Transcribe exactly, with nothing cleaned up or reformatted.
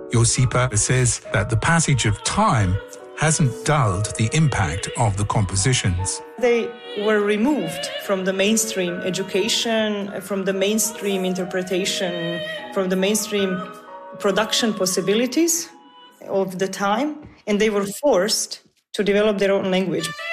Josipa says that the passage of time hasn't dulled the impact of the compositions. They were removed from the mainstream education, from the mainstream interpretation, from the mainstream production possibilities of the time, and they were forced to develop their own language.